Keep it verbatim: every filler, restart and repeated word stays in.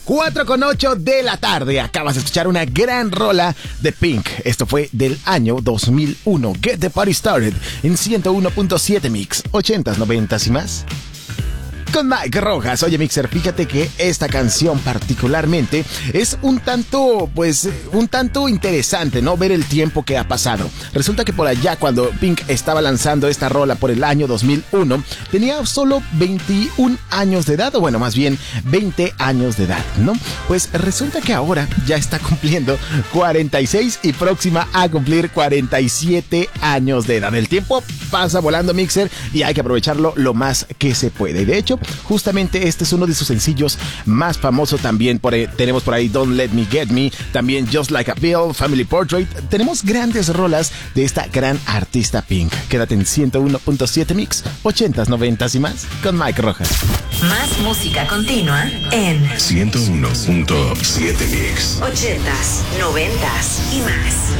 cuatro con ocho de la tarde. Acabas de escuchar una gran rola de Pink. Esto fue del año dos mil uno. Get the Party Started en ciento uno punto siete Mix. ochentas, noventas y más. Con Mike Rojas. Oye, Mixer, fíjate que esta canción particularmente es un tanto, pues, un tanto interesante, ¿no? Ver el tiempo que ha pasado. Resulta que por allá, cuando Pink estaba lanzando esta rola por el año dos mil uno, tenía solo veintiún años de edad, o bueno, más bien veinte años de edad, ¿no? Pues resulta que ahora ya está cumpliendo cuarenta y seis y próxima a cumplir cuarenta y siete años de edad. El tiempo pasa volando, Mixer, y hay que aprovecharlo lo más que se puede. Y de hecho, justamente este es uno de sus sencillos más famosos también. Por ahí, tenemos por ahí Don't Let Me Get Me, también Just Like a Pill, Family Portrait. Tenemos grandes rolas de esta gran artista Pink. Quédate en ciento uno punto siete Mix, ochentas, noventas y más, con Mike Rojas. Más música continua en ciento uno punto siete Mix, ochentas, noventas y más.